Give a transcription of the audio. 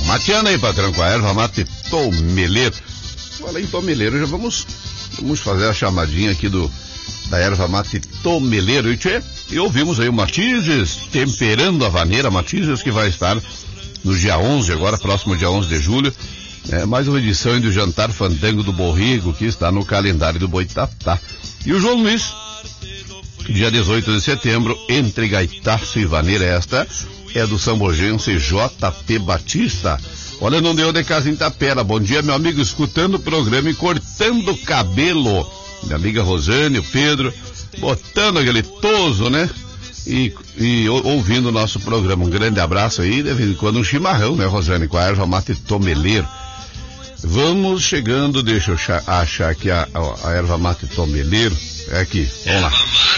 Mateando aí, patrão, com a erva mate tomeleiro. Falei em tomeleiro, já vamos fazer a chamadinha aqui da erva mate tomeleiro. E ouvimos aí o Matizes temperando a vaneira, Matizes que vai estar no dia 11 agora, próximo dia 11 de julho. Mais uma edição do Jantar Fandango do Borrego, que está no calendário do Boitatá. E o João Luiz, dia 18 de setembro, entre gaitaço e vaneira, esta é do sambogense JP Batista. Olha, não deu de casa em Tapera. Bom dia, meu amigo, escutando o programa e cortando o cabelo. Minha amiga Rosane, o Pedro, botando aquele toso, né? E ouvindo o nosso programa. Um grande abraço aí, de vez em quando um chimarrão, né, Rosane, com a erva mate tomeleiro. Vamos chegando, deixa eu achar aqui a erva mate tomeleiro. É aqui, vamos lá.